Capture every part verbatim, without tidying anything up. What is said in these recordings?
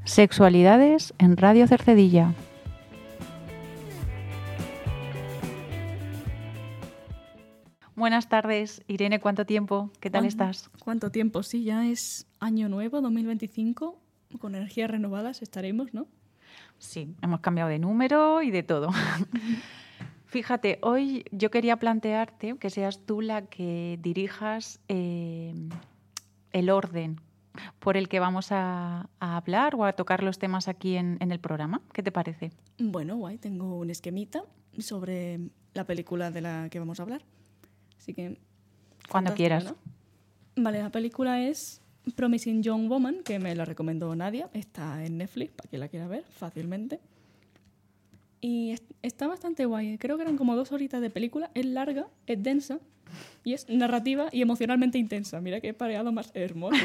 Sexualidades en Radio Cercedilla. Buenas tardes, Irene, ¿cuánto tiempo? ¿Qué tal estás? ¿Cuánto tiempo? Sí, ya es año nuevo, dos mil veinticinco, con energías renovadas estaremos, ¿no? Sí, hemos cambiado de número y de todo. Fíjate, hoy yo quería plantearte que seas tú la que dirijas eh, el orden por el que vamos a, a hablar o a tocar los temas aquí en, en el programa. ¿Qué te parece? Bueno, guay, tengo un esquemita sobre la película de la que vamos a hablar. Así que... Cuando quieras. ¿No? Vale, la película es Promising Young Woman, que me la recomendó Nadia. Está en Netflix, para quien la quiera ver fácilmente. Y está bastante guay. Creo que eran como dos horitas de película. Es larga, es densa y es narrativa y emocionalmente intensa. Mira qué pareado más hermoso.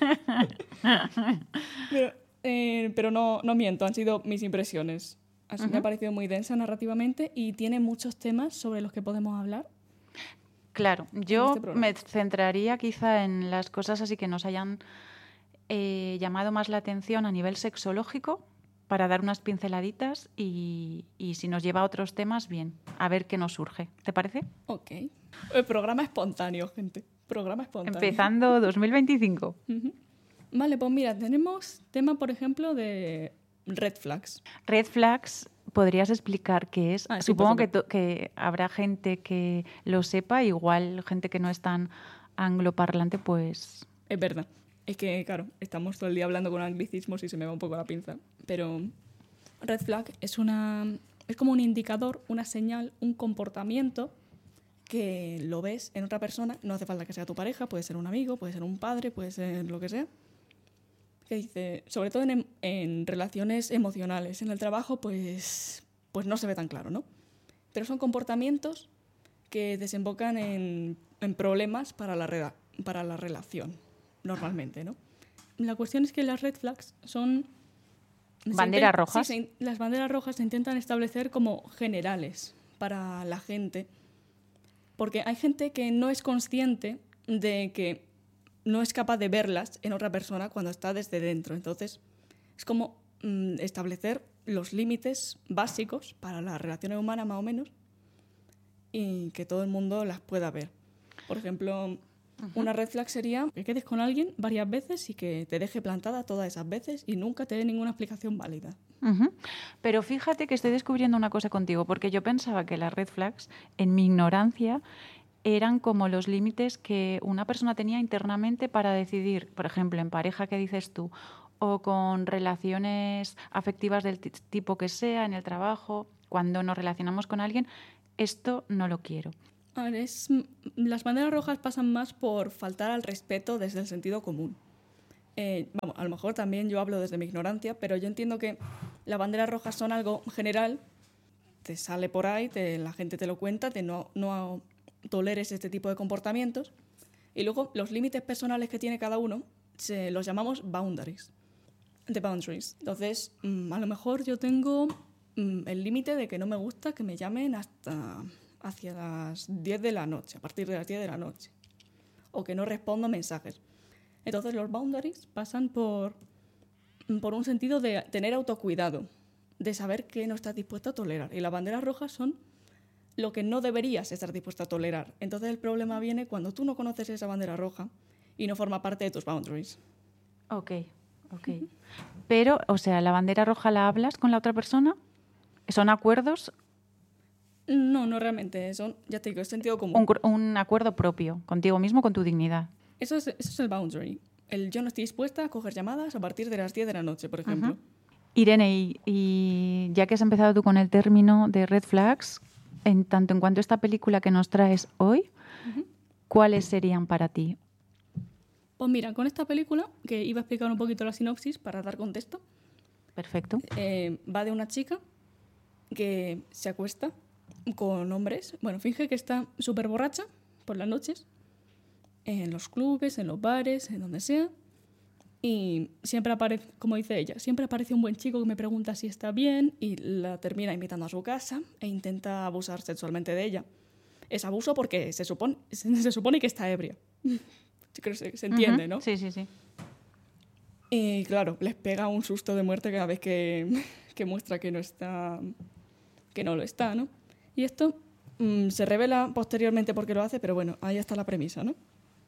pero eh, pero no, no miento, han sido mis impresiones. Así uh-huh. Me ha parecido muy densa narrativamente y tiene muchos temas sobre los que podemos hablar. Claro, yo este me centraría quizá en las cosas así que nos hayan eh, llamado más la atención a nivel sexológico, para dar unas pinceladitas y, y si nos lleva a otros temas, bien, a ver qué nos surge. ¿Te parece? Ok. El programa espontáneo, gente. Programa espontáneo. Empezando dos mil veinticinco. Uh-huh. Vale, pues mira, tenemos tema, por ejemplo, de red flags. Red flags, ¿podrías explicar qué es? Ah, sí, Supongo que, to- que habrá gente que lo sepa, igual gente que no es tan angloparlante, pues... Es verdad. Es que, claro, estamos todo el día hablando con anglicismos y se me va un poco la pinza. Pero red flag es una es como un indicador, una señal, un comportamiento que lo ves en otra persona. No hace falta que sea tu pareja, puede ser un amigo, puede ser un padre, puede ser lo que sea. Que dice, sobre todo en, en relaciones emocionales. En el trabajo, pues, pues no se ve tan claro, ¿no? Pero son comportamientos que desembocan en, en problemas para la, reda, para la relación. Normalmente, ¿no? La cuestión es que las red flags son... ¿Banderas rojas? Sí, se, las banderas rojas se intentan establecer como generales para la gente. Porque hay gente que no es consciente de que no es capaz de verlas en otra persona cuando está desde dentro. Entonces, es como mmm, establecer los límites básicos para las relaciones humanas, más o menos, y que todo el mundo las pueda ver. Por ejemplo... Uh-huh. Una red flag sería que quedes con alguien varias veces y que te deje plantada todas esas veces y nunca te dé ninguna explicación válida. Uh-huh. Pero fíjate que estoy descubriendo una cosa contigo, porque yo pensaba que las red flags, en mi ignorancia, eran como los límites que una persona tenía internamente para decidir, por ejemplo, en pareja, ¿qué dices tú? O con relaciones afectivas del t- tipo que sea, en el trabajo, cuando nos relacionamos con alguien, esto no lo quiero. A ver, es, las banderas rojas pasan más por faltar al respeto desde el sentido común. Eh, vamos, a lo mejor también yo hablo desde mi ignorancia, pero yo entiendo que las banderas rojas son algo general, te sale por ahí, te, la gente te lo cuenta, te no, no toleres este tipo de comportamientos, y luego los límites personales que tiene cada uno se los llamamos boundaries. The boundaries. Entonces, mmm, a lo mejor yo tengo mmm, el límite de que no me gusta que me llamen hasta... hacia las diez de la noche, a partir de las diez de la noche, o que no respondo mensajes. Entonces los boundaries pasan por, por un sentido de tener autocuidado, de saber qué no estás dispuesto a tolerar. Y las banderas rojas son lo que no deberías estar dispuesto a tolerar. Entonces el problema viene cuando tú no conoces esa bandera roja y no forma parte de tus boundaries. Ok, ok. Uh-huh. Pero, o sea, ¿la bandera roja la hablas con la otra persona? ¿Son acuerdos? No, no realmente. Son, ya te digo, es sentido común. Un, un acuerdo propio, contigo mismo, con tu dignidad. Eso es, eso es el boundary. El yo no estoy dispuesta a coger llamadas a partir de las diez de la noche, por ejemplo. Uh-huh. Irene, y, y ya que has empezado tú con el término de red flags, en tanto en cuanto a esta película que nos traes hoy, uh-huh. ¿cuáles serían para ti? Pues mira, con esta película, que iba a explicar un poquito la sinopsis para dar contexto. Perfecto. Eh, va de una chica que se acuesta con hombres, bueno, finge que está súper borracha por las noches, en los clubes, en los bares, en donde sea, y siempre aparece, como dice ella, siempre aparece un buen chico que me pregunta si está bien y la termina invitando a su casa e intenta abusar sexualmente de ella. Es abuso porque se supone, se supone que está ebria. Creo que se, se entiende, uh-huh. ¿no? Sí, sí, sí. Y claro, les pega un susto de muerte cada vez que, que muestra que no está, que no lo está, ¿no? Y esto mmm, se revela posteriormente por qué lo hace, pero bueno, ahí está la premisa, ¿no?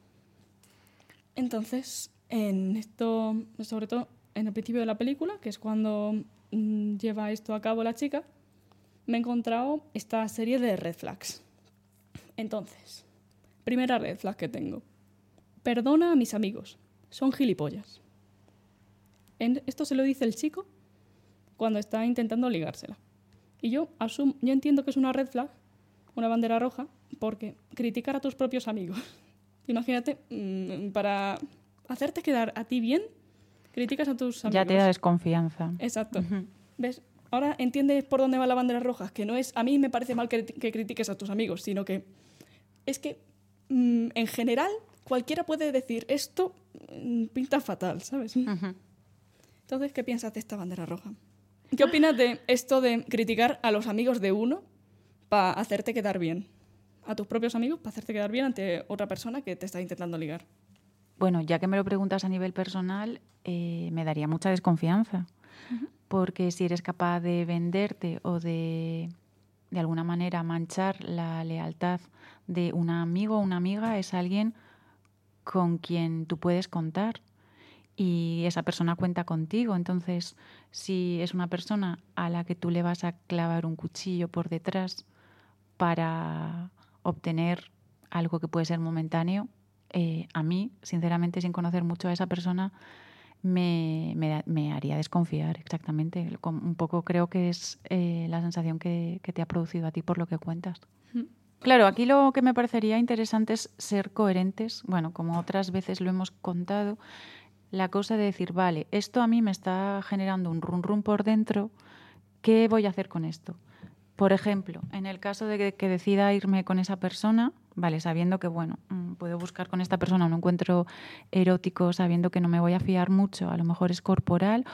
Entonces, en esto, sobre todo en el principio de la película, que es cuando mmm, lleva esto a cabo la chica, me he encontrado esta serie de red flags. Entonces, primera red flag que tengo. Perdona a mis amigos, son gilipollas. En esto se lo dice el chico cuando está intentando ligársela. Y yo, asum- yo entiendo que es una red flag, una bandera roja, porque criticar a tus propios amigos. Imagínate, mmm, para hacerte quedar a ti bien, criticas a tus amigos. Ya te da desconfianza. Exacto. Uh-huh. ¿Ves? Ahora entiendes por dónde va la bandera roja, que no es a mí me parece mal que, que critiques a tus amigos, sino que es que mmm, en general cualquiera puede decir esto mmm, pinta fatal, ¿sabes? Uh-huh. Entonces, ¿qué piensas de esta bandera roja? ¿Qué opinas de esto de criticar a los amigos de uno para hacerte quedar bien? A tus propios amigos para hacerte quedar bien ante otra persona que te está intentando ligar. Bueno, ya que me lo preguntas a nivel personal, eh, me daría mucha desconfianza. Uh-huh. Porque si eres capaz de venderte o de, de alguna manera, manchar la lealtad de un amigo o una amiga, es alguien con quien tú puedes contar. Y esa persona cuenta contigo. Entonces, si es una persona a la que tú le vas a clavar un cuchillo por detrás para obtener algo que puede ser momentáneo, eh, a mí, sinceramente, sin conocer mucho a esa persona, me, me, me haría desconfiar, exactamente. Un poco creo que es eh, la sensación que, que te ha producido a ti por lo que cuentas. Mm. Claro, aquí lo que me parecería interesante es ser coherentes. Bueno, como otras veces lo hemos contado, la cosa de decir, vale, esto a mí me está generando un rum rum por dentro, ¿qué voy a hacer con esto? Por ejemplo, en el caso de que, que decida irme con esa persona, vale, sabiendo que, bueno, puedo buscar con esta persona un encuentro erótico, sabiendo que no me voy a fiar mucho, a lo mejor es corporal,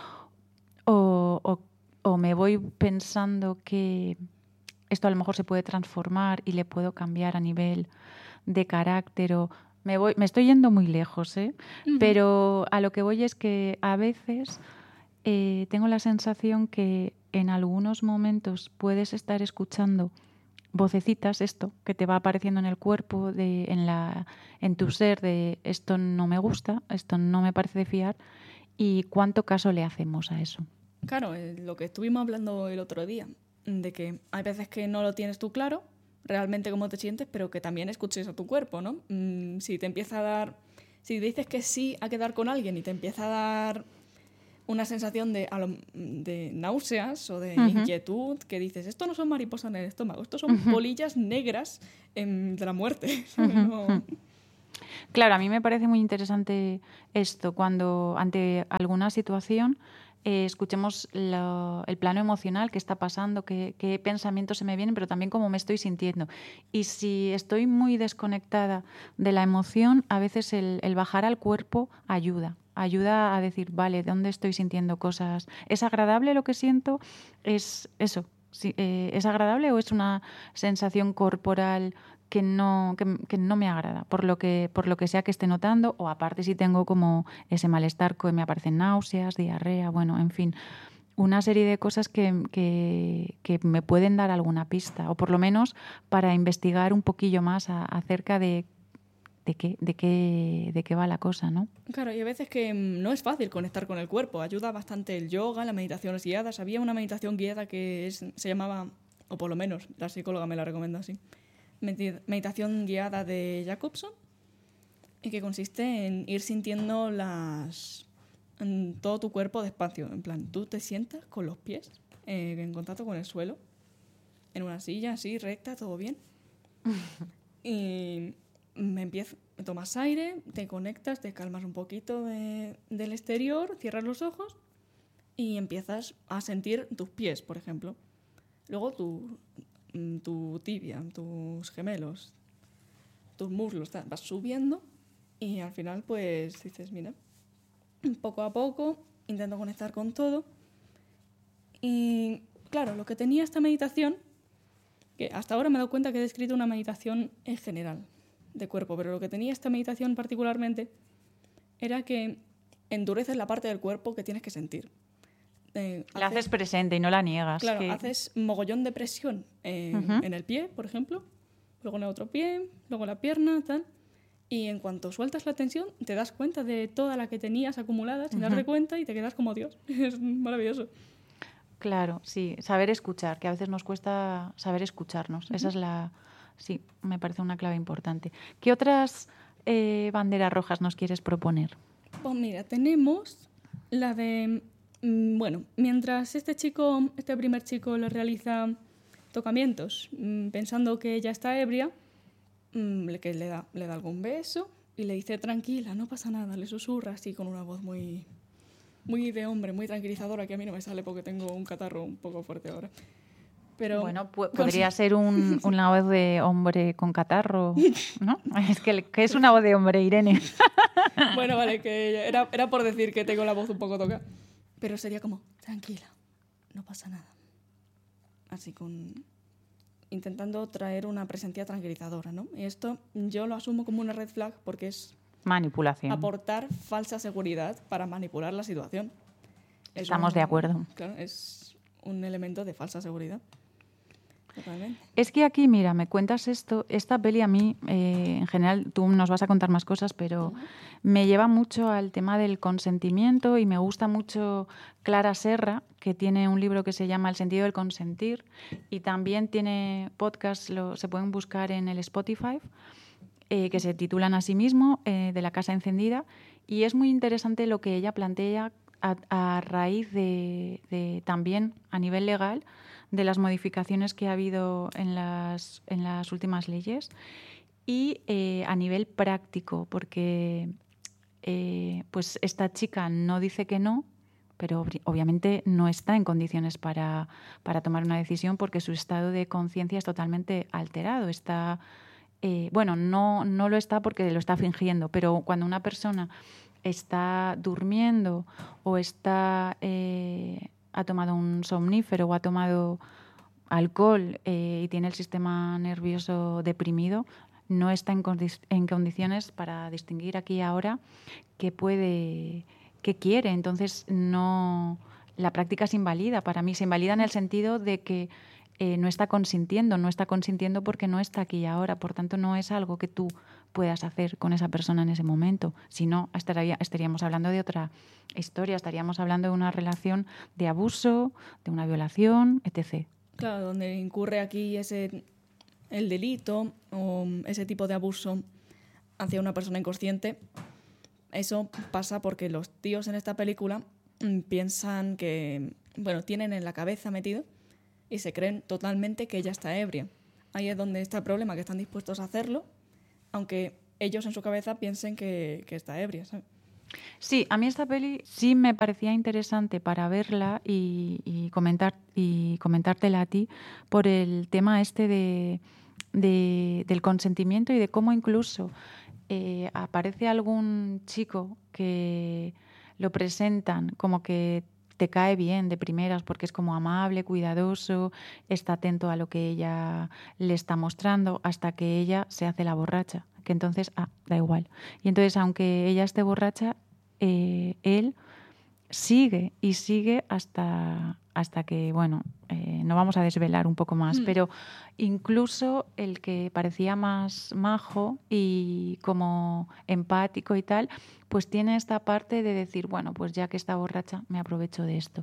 o, o, o me voy pensando que esto a lo mejor se puede transformar y le puedo cambiar a nivel de carácter o... Me, voy, me estoy yendo muy lejos, ¿eh? Uh-huh. Pero a lo que voy es que a veces eh, tengo la sensación que en algunos momentos puedes estar escuchando vocecitas, esto que te va apareciendo en el cuerpo, de, en, la, en tu ser, de esto no me gusta, esto no me parece de fiar, y cuánto caso le hacemos a eso. Claro, eh, lo que estuvimos hablando el otro día, de que hay veces que no lo tienes tú claro, realmente cómo te sientes, pero que también escuches a tu cuerpo, ¿no? Mm, si te empieza a dar... Si dices que sí a quedar con alguien y te empieza a dar una sensación de, de náuseas o de uh-huh. inquietud, que dices, esto no son mariposas en el estómago, esto son uh-huh. bolillas negras en, de la muerte. Uh-huh. No... Claro, a mí me parece muy interesante esto, cuando ante alguna situación eh, escuchemos lo, el plano emocional, qué está pasando, qué, qué pensamientos se me vienen, pero también cómo me estoy sintiendo. Y si estoy muy desconectada de la emoción, a veces el, el bajar al cuerpo ayuda. Ayuda a decir, vale, ¿de dónde estoy sintiendo cosas? ¿Es agradable lo que siento? ¿Es eso? Sí, eh, ¿es agradable o es una sensación corporal que no, que, que no me agrada? Por lo que, por lo que sea que esté notando, o aparte si tengo como ese malestar que me aparecen náuseas, diarrea, bueno, en fin, una serie de cosas que, que, que me pueden dar alguna pista, o por lo menos para investigar un poquillo más a, acerca de De qué, de, qué, de qué va la cosa, ¿no? Claro, y a veces que no es fácil conectar con el cuerpo. Ayuda bastante el yoga, las meditaciones guiadas. Había una meditación guiada que es, se llamaba, o por lo menos la psicóloga me la recomendó así, meditación guiada de Jacobson, y que consiste en ir sintiendo las en todo tu cuerpo despacio. En plan, tú te sientas con los pies eh, en contacto con el suelo, en una silla así, recta, todo bien. Y... Me empiezo, tomas aire, te conectas, te calmas un poquito de, del exterior, cierras los ojos y empiezas a sentir tus pies, por ejemplo. Luego tu, tu tibia, tus gemelos, tus muslos, vas subiendo y al final pues dices, mira, poco a poco intento conectar con todo. Y claro, lo que tenía esta meditación, que hasta ahora me he dado cuenta que he descrito una meditación en general de cuerpo, pero lo que tenía esta meditación particularmente era que endureces la parte del cuerpo que tienes que sentir. Eh, la haces, haces presente y no la niegas. Claro, que... haces mogollón de presión en, uh-huh. en el pie, por ejemplo, luego en el otro pie, luego la pierna, tal. Y en cuanto sueltas la tensión, te das cuenta de toda la que tenías acumulada sin uh-huh. darte cuenta y te quedas como Dios. Es maravilloso. Claro, sí, saber escuchar, que a veces nos cuesta saber escucharnos. Uh-huh. Esa es la... Sí, me parece una clave importante. ¿Qué otras eh, banderas rojas nos quieres proponer? Pues mira, tenemos la de... Mmm, bueno, mientras este chico, este primer chico le realiza tocamientos mmm, pensando que ella está ebria, mmm, que le da, le da algún beso y le dice tranquila, no pasa nada, le susurra así con una voz muy, muy de hombre, muy tranquilizadora, que a mí no me sale porque tengo un catarro un poco fuerte ahora. Pero bueno, pu- podría con... ser un, una voz de hombre con catarro, ¿no? Es que, que es una voz de hombre, Irene. Bueno, vale, que era, era por decir que tengo la voz un poco tocada. Pero sería como, tranquila, no pasa nada. Así con... intentando traer una presencia tranquilizadora, ¿no? Y esto yo lo asumo como una red flag porque es... manipulación. Aportar falsa seguridad para manipular la situación. Es Estamos un, de acuerdo. Claro, es un elemento de falsa seguridad. Totalmente. Es que aquí, mira, me cuentas esto, esta peli a mí, eh, en general, tú nos vas a contar más cosas, pero uh-huh. me lleva mucho al tema del consentimiento y me gusta mucho Clara Serra, que tiene un libro que se llama El sentido del consentir y también tiene podcasts, lo, se pueden buscar en el Spotify, eh, que se titulan a sí mismo, eh, de la casa encendida, y es muy interesante lo que ella plantea a, a raíz de, de también a nivel legal, de las modificaciones que ha habido en las, en las últimas leyes y eh, a nivel práctico, porque eh, pues esta chica no dice que no, pero obviamente no está en condiciones para, para tomar una decisión porque su estado de conciencia es totalmente alterado. Está, eh, bueno, no, no lo está porque lo está fingiendo, pero cuando una persona está durmiendo o está... Eh, ha tomado un somnífero o ha tomado alcohol eh, y tiene el sistema nervioso deprimido, no está en, condi- en condiciones para distinguir aquí y ahora qué puede, qué quiere. Entonces, no, la práctica se invalida. Para mí se invalida en el sentido de que eh, no está consintiendo, no está consintiendo porque no está aquí y ahora. Por tanto, no es algo que tú puedas hacer con esa persona en ese momento. Si no, estaría, estaríamos hablando de otra historia, estaríamos hablando de una relación de abuso, de una violación, etcétera. Claro, donde incurre aquí ese el delito o ese tipo de abuso hacia una persona inconsciente, eso pasa porque los tíos en esta película piensan que, bueno, tienen en la cabeza metido y se creen totalmente que ella está ebria. Ahí es donde está el problema, que están dispuestos a hacerlo, aunque ellos en su cabeza piensen que, que está ebria, ¿sabes? Sí, a mí esta peli sí me parecía interesante para verla y, y, comentar, y comentártela a ti por el tema este de, de, del consentimiento y de cómo incluso eh, aparece algún chico que lo presentan como que te cae bien de primeras porque es como amable, cuidadoso, está atento a lo que ella le está mostrando hasta que ella se hace la borracha, que entonces, ah, da igual. Y entonces, aunque ella esté borracha, eh, él sigue y sigue hasta, hasta que, bueno, eh, no vamos a desvelar un poco más, mm. pero incluso el que parecía más majo y como empático y tal, pues tiene esta parte de decir, bueno, pues ya que está borracha, me aprovecho de esto.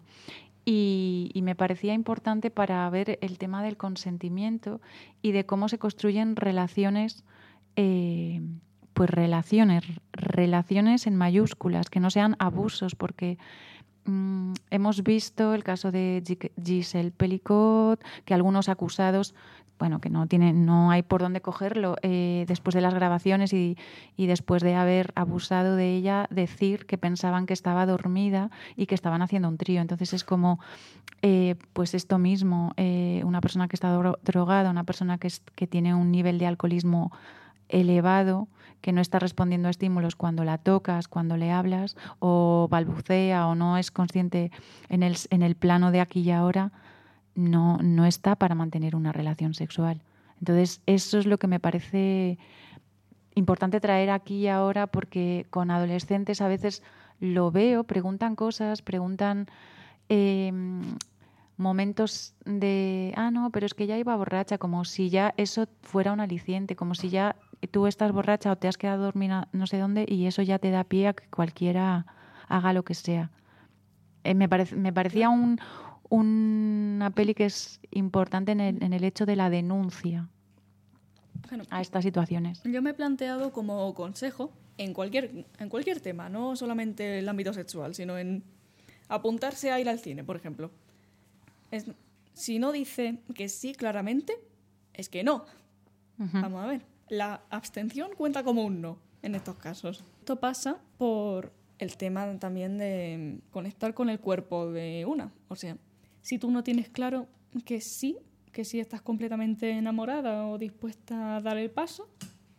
Y, y me parecía importante para ver el tema del consentimiento y de cómo se construyen relaciones, eh, pues relaciones, relaciones en mayúsculas, que no sean abusos, porque mm, hemos visto el caso de Giselle Pelicot, que algunos acusados, bueno, que no tienen, no hay por dónde cogerlo, eh, después de las grabaciones y, y después de haber abusado de ella, decir que pensaban que estaba dormida y que estaban haciendo un trío. Entonces es como, eh, pues esto mismo, eh, una persona que está dro- drogada, una persona que, es, que tiene un nivel de alcoholismo elevado, que no está respondiendo a estímulos cuando la tocas, cuando le hablas, o balbucea o no es consciente en el, en el plano de aquí y ahora, no, no está para mantener una relación sexual. Entonces, eso es lo que me parece importante traer aquí y ahora, porque con adolescentes a veces lo veo, preguntan cosas, preguntan eh, momentos de, ah, no, pero es que ya iba borracha, como si ya eso fuera un aliciente, como si ya tú estás borracha o te has quedado dormida no sé dónde y eso ya te da pie a que cualquiera haga lo que sea. Eh, me, parec- me parecía un, una peli que es importante en el, en el hecho de la denuncia Bueno, a estas situaciones. yo me he planteado como consejo en cualquier, en cualquier tema, no solamente el ámbito sexual, sino en apuntarse a ir al cine, por ejemplo. Es, si no dice que sí claramente, es que no. Ujú. Vamos a ver, la abstención cuenta como un no en estos casos. Esto pasa por el tema también de conectar con el cuerpo de una. O sea, si tú no tienes claro que sí, que sí estás completamente enamorada o dispuesta a dar el paso,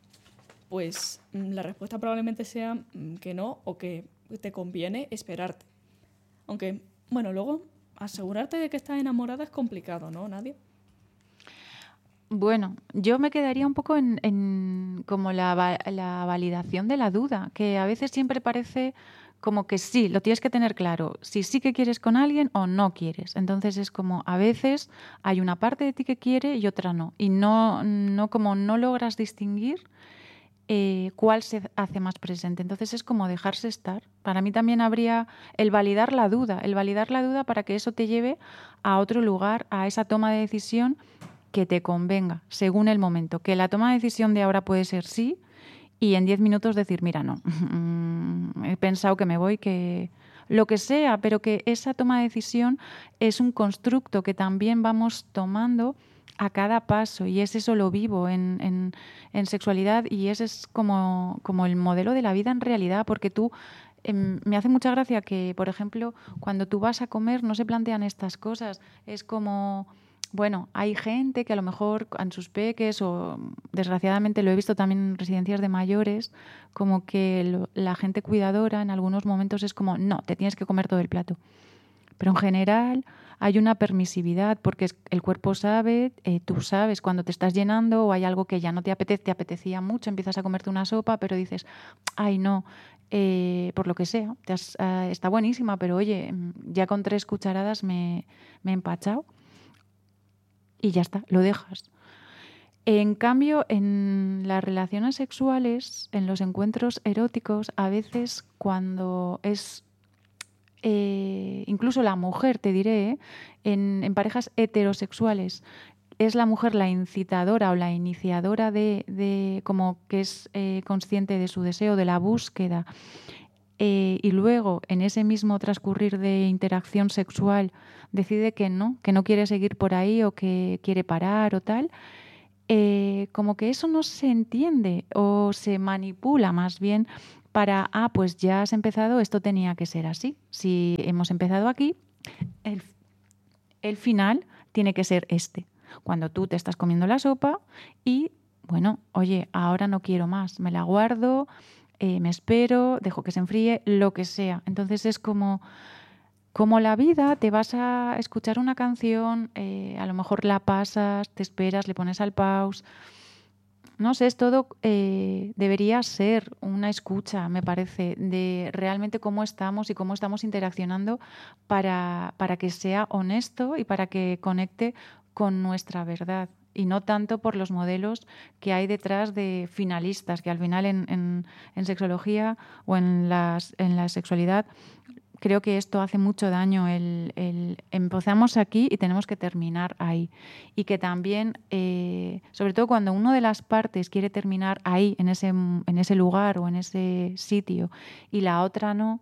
pues mm, la respuesta probablemente sea mm, que no o que te conviene esperarte. Aunque, bueno, luego asegurarte de que estás enamorada es complicado, ¿no, Nadia? Bueno, yo me quedaría un poco en, en como la, va- la validación de la duda, que a veces siempre parece como que sí, lo tienes que tener claro, si sí que quieres con alguien o no quieres. Entonces es como a veces hay una parte de ti que quiere y otra no. Y no, no como no logras distinguir eh, cuál se hace más presente. Entonces es como dejarse estar. Para mí también habría el validar la duda, el validar la duda para que eso te lleve a otro lugar, a esa toma de decisión que te convenga, según el momento. Que la toma de decisión de ahora puede ser sí y en diez minutos decir, mira, no, he pensado que me voy, que lo que sea, pero que esa toma de decisión es un constructo que también vamos tomando a cada paso y es eso lo vivo en, en, en sexualidad y ese es como, como el modelo de la vida en realidad, porque tú em, me hace mucha gracia que, por ejemplo, cuando tú vas a comer no se plantean estas cosas, es como... Bueno, hay gente que a lo mejor en sus peques o desgraciadamente lo he visto también en residencias de mayores, como que lo- la gente cuidadora en algunos momentos es como, no, te tienes que comer todo el plato. Pero en general hay una permisividad porque es- el cuerpo sabe, eh, tú sabes cuando te estás llenando o hay algo que ya no te apetece, te apetecía mucho, empiezas a comerte una sopa, pero dices, ay no, eh, por lo que sea, te has- ah, está buenísima, pero oye, mm, ya con tres cucharadas me, me he empachado y ya está, lo dejas. En cambio, en las relaciones sexuales, en los encuentros eróticos, a veces cuando es eh, incluso la mujer, te diré, ¿eh? en, en parejas heterosexuales, es la mujer la incitadora o la iniciadora de, de como que es eh, consciente de su deseo, de la búsqueda, eh, y luego en ese mismo transcurrir de interacción sexual decide que no, que no quiere seguir por ahí o que quiere parar o tal, eh, como que eso no se entiende o se manipula más bien para, ah, pues ya has empezado, esto tenía que ser así. Si hemos empezado aquí, el, el final tiene que ser este. Cuando tú te estás comiendo la sopa y, bueno, oye, ahora no quiero más, me la guardo, eh, me espero, dejo que se enfríe, lo que sea. Entonces es como... Como la vida, te vas a escuchar una canción, eh, a lo mejor la pasas, te esperas, le pones al pause. No sé, es todo, eh, debería ser una escucha, me parece, de realmente cómo estamos y cómo estamos interaccionando para, para que sea honesto y para que conecte con nuestra verdad. Y no tanto por los modelos que hay detrás de finalistas, que al final en, en, en sexología o en, las, en la sexualidad creo que esto hace mucho daño. El, el- empezamos aquí y tenemos que terminar ahí. Y que también, eh, sobre todo cuando una de las partes quiere terminar ahí, en ese, en ese lugar o en ese sitio, y la otra no,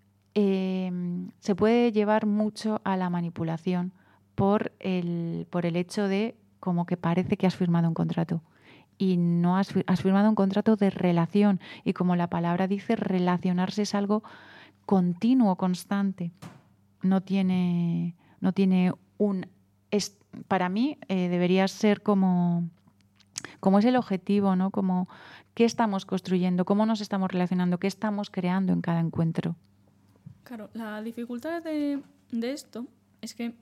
eh, se puede llevar mucho a la manipulación por el, por el hecho de como que parece que has firmado un contrato. Y no has, has firmado un contrato de relación. Y como la palabra dice, relacionarse es algo continuo, constante. No tiene, no tiene un... Es, para mí eh, debería ser como, como es el objetivo, ¿no? Como qué estamos construyendo, cómo nos estamos relacionando, qué estamos creando en cada encuentro. Claro, la dificultad de, de esto es que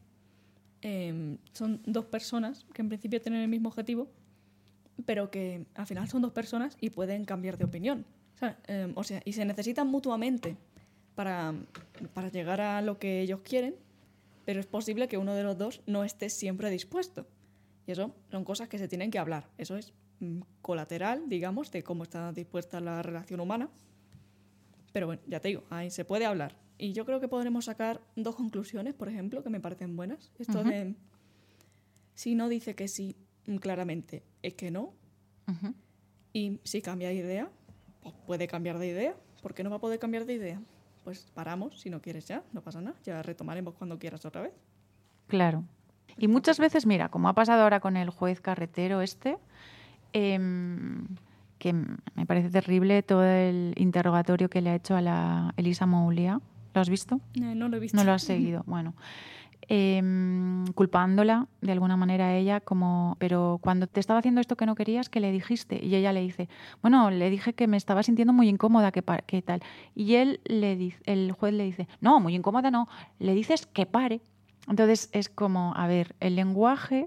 eh, son dos personas que en principio tienen el mismo objetivo, pero que al final son dos personas y pueden cambiar de opinión. O sea, eh, o sea, y se necesitan mutuamente para, para llegar a lo que ellos quieren, pero es posible que uno de los dos no esté siempre dispuesto. Y eso son cosas que se tienen que hablar. Eso es mm, colateral, digamos, de cómo está dispuesta la relación humana. Pero bueno, ya te digo, ahí se puede hablar. Y yo creo que podremos sacar dos conclusiones, por ejemplo, que me parecen buenas. Esto uh-huh. de, si no dice que sí claramente, es que no. Uh-huh. Y si cambia de idea, pues puede cambiar de idea. ¿Por qué no va a poder cambiar de idea? Pues paramos, si no quieres ya, no pasa nada. Ya retomaremos cuando quieras otra vez. Claro. Y muchas veces, mira, como ha pasado ahora con el juez carretero este, eh, que me parece terrible todo el interrogatorio que le ha hecho a la Elisa Moulia. ¿Lo has visto? Eh, no lo he visto. No lo has seguido. Bueno, eh, culpándola de alguna manera a ella, como, pero cuando te estaba haciendo esto que no querías, ¿qué le dijiste? Y ella le dice, bueno, le dije que me estaba sintiendo muy incómoda, que, que tal. Y él le dice, el juez le dice, no, muy incómoda no, le dices que pare. Entonces es como, a ver, el lenguaje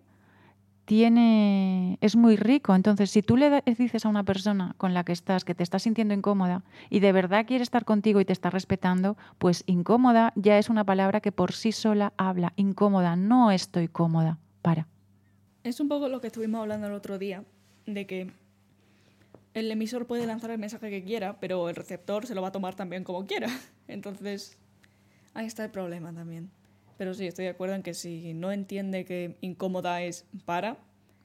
tiene es muy rico. Entonces, si tú le dices a una persona con la que estás, que te estás sintiendo incómoda y de verdad quiere estar contigo y te está respetando, pues incómoda ya es una palabra que por sí sola habla. Incómoda, no estoy cómoda. Para. Es un poco lo que estuvimos hablando el otro día, de que el emisor puede lanzar el mensaje que quiera, pero el receptor se lo va a tomar también como quiera. Entonces, ahí está el problema también. Pero sí, estoy de acuerdo en que si no entiende que incómoda es para,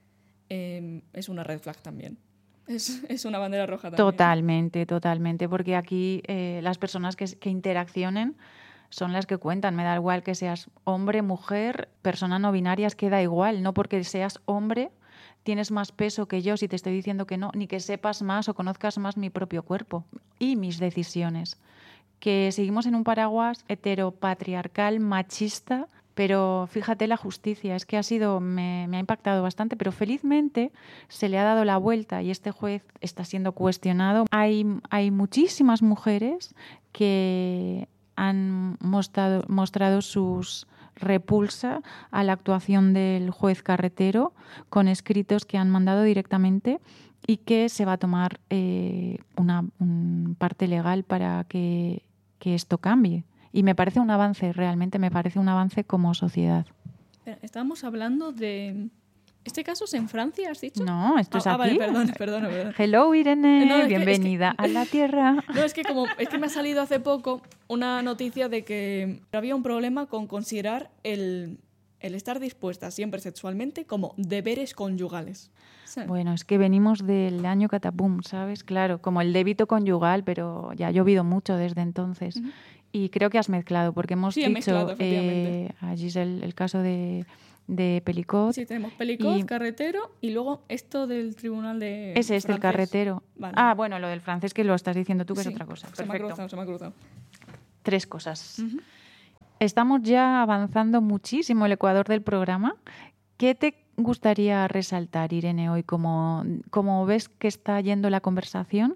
eh, es una red flag también. Es, es una bandera roja también. Totalmente, totalmente, porque aquí eh, las personas que, que interaccionen son las que cuentan. Me da igual que seas hombre, mujer, persona no binaria, queda igual. No porque seas hombre tienes más peso que yo si te estoy diciendo que no, ni que sepas más o conozcas más mi propio cuerpo y mis decisiones. Que seguimos en un paraguas heteropatriarcal, machista, pero fíjate la justicia, es que ha sido, me, me ha impactado bastante, pero felizmente se le ha dado la vuelta y este juez está siendo cuestionado. Hay, hay muchísimas mujeres que han mostrado, mostrado sus repulsa a la actuación del juez carretero con escritos que han mandado directamente y que se va a tomar eh, una un parte legal para que que esto cambie. Y me parece un avance, realmente me parece un avance como sociedad. Estábamos hablando de... ¿Este caso es en Francia, has dicho? No, esto ah, es aquí. Ah, vale, perdón, perdón, perdón. Hello, Irene, no, es bienvenida que, es que... a la Tierra. No, es que como es que me ha salido hace poco una noticia de que había un problema con considerar el, el estar dispuesta siempre sexualmente como deberes conyugales. ¿Sí? Bueno, es que venimos del año catapum, ¿sabes? Claro, como el débito conyugal, pero ya ha llovido mucho desde entonces. Uh-huh. Y creo que has mezclado, porque hemos sí, dicho mezclado, eh, a Giselle el caso de, de Pelicot. Sí, tenemos Pelicot, y... carretero, y luego esto del tribunal de Ese es el carretero. Vale. Ah, bueno, lo del francés que lo estás diciendo tú, que sí, es otra cosa. Se me ha cruzado, se me ha cruzado. Tres cosas. Uh-huh. Estamos ya avanzando muchísimo el ecuador del programa. ¿Qué te gustaría resaltar, Irene, hoy? Como, como ves que está yendo la conversación,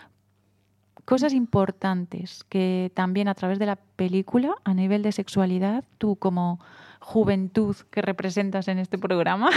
cosas importantes que también a través de la película, a nivel de sexualidad, tú como juventud que representas en este programa,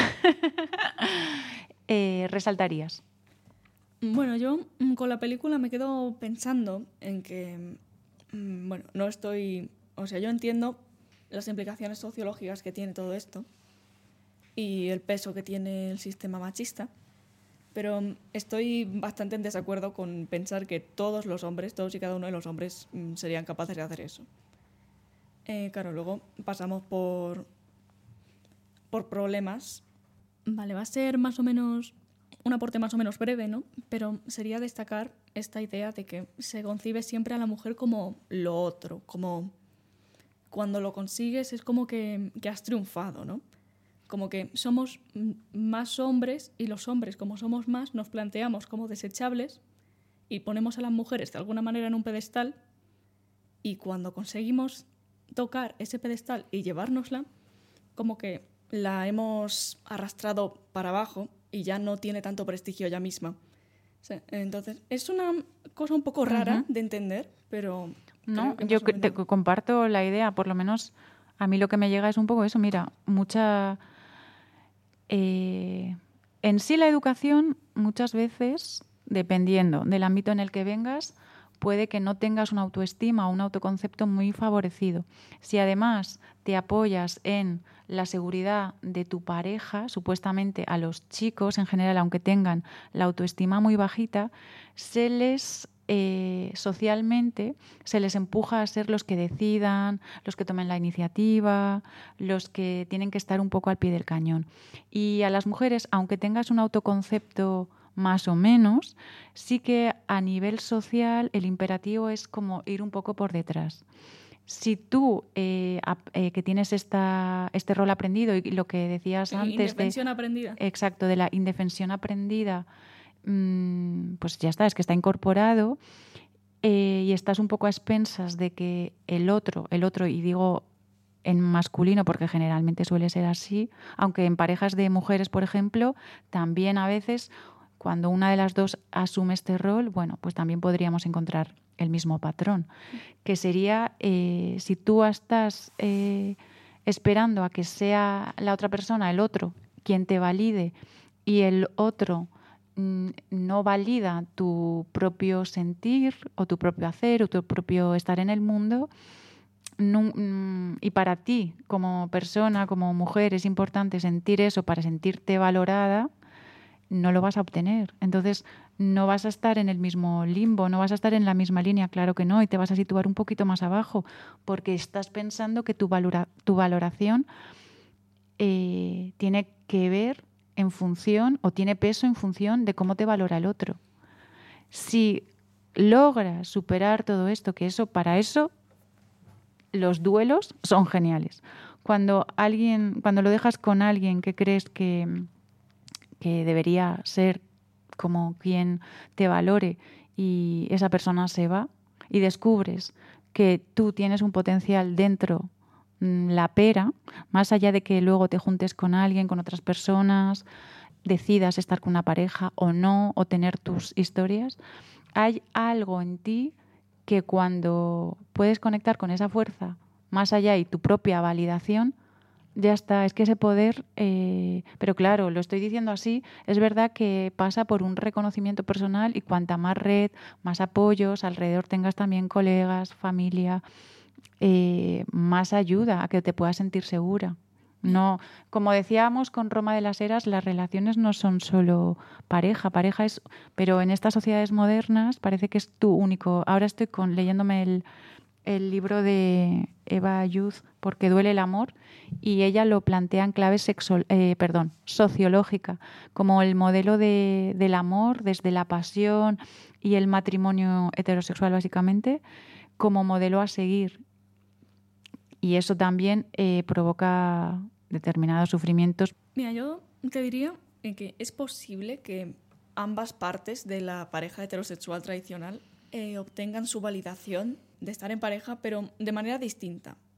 eh, resaltarías. Bueno, yo con la película me quedo pensando en que, bueno, no estoy... O sea, yo entiendo las implicaciones sociológicas que tiene todo esto y el peso que tiene el sistema machista, pero estoy bastante en desacuerdo con pensar que todos los hombres, todos y cada uno de los hombres serían capaces de hacer eso. Eh, claro, luego pasamos por, por problemas. Vale, va a ser más o menos un aporte más o menos breve, ¿no? Pero sería destacar esta idea de que se concibe siempre a la mujer como lo otro, como cuando lo consigues es como que, que has triunfado, ¿no? Como que somos más hombres y los hombres, como somos más, nos planteamos como desechables y ponemos a las mujeres de alguna manera en un pedestal y cuando conseguimos tocar ese pedestal y llevárnosla, como que la hemos arrastrado para abajo y ya no tiene tanto prestigio ella misma. O sea, entonces, es una cosa un poco rara uh-huh. de entender, pero... No, yo te comparto la idea, por lo menos a mí lo que me llega es un poco eso, mira, mucha... Eh, en sí la educación muchas veces, dependiendo del ámbito en el que vengas, puede que no tengas una autoestima o un autoconcepto muy favorecido. Si además te apoyas en la seguridad de tu pareja, supuestamente a los chicos en general, aunque tengan la autoestima muy bajita, se les eh, socialmente se les empuja a ser los que decidan, los que tomen la iniciativa, los que tienen que estar un poco al pie del cañón. Y a las mujeres, aunque tengas un autoconcepto más o menos, sí que a nivel social el imperativo es como ir un poco por detrás. Si tú, eh, eh, que tienes esta, este rol aprendido y lo que decías Eh, antes indefensión de, aprendida. exacto, de la indefensión aprendida, mmm, pues ya está, es que está incorporado eh, y estás un poco a expensas de que el otro, el otro, y digo en masculino porque generalmente suele ser así, aunque en parejas de mujeres, por ejemplo, también a veces cuando una de las dos asume este rol, bueno, pues también podríamos encontrar el mismo patrón, que sería eh, si tú estás eh, esperando a que sea la otra persona, el otro, quien te valide y el otro mm, no valida tu propio sentir o tu propio hacer o tu propio estar en el mundo, no, mm, y para ti como persona, como mujer, es importante sentir eso para sentirte valorada, no lo vas a obtener. Entonces, no vas a estar en el mismo limbo, no vas a estar en la misma línea, claro que no, y te vas a situar un poquito más abajo, porque estás pensando que tu, valora, tu valoración eh, tiene que ver en función, o tiene peso en función de cómo te valora el otro. Si logras superar todo esto, que eso, para eso, los duelos son geniales. Cuando alguien, cuando lo dejas con alguien que crees que que debería ser como quien te valore y esa persona se va y descubres que tú tienes un potencial dentro, la pera, más allá de que luego te juntes con alguien, con otras personas, decidas estar con una pareja o no, o tener tus historias, hay algo en ti que cuando puedes conectar con esa fuerza más allá y tu propia validación, ya está, es que ese poder, eh, pero claro, lo estoy diciendo así, es verdad que pasa por un reconocimiento personal y cuanta más red, más apoyos, alrededor tengas también colegas, familia, eh, más ayuda a que te puedas sentir segura. No, como decíamos con Roma de las Heras, las relaciones no son solo pareja, pareja es, pero en estas sociedades modernas parece que es tu único. Ahora estoy con leyéndome el el libro de Eva Youth, Porque duele el amor, y ella lo plantea en clave sexual, eh, perdón, sociológica, como el modelo de, del amor desde la pasión y el matrimonio heterosexual básicamente, como modelo a seguir. Y eso también eh, provoca determinados sufrimientos. Mira, yo te diría que es posible que ambas partes de la pareja heterosexual tradicional eh, obtengan su validación de estar en pareja, pero de manera distinta.